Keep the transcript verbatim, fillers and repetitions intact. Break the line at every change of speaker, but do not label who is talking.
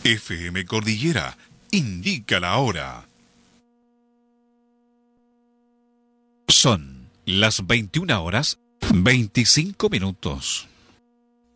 F M Cordillera indica la hora. Son las veintiuna horas veinticinco minutos.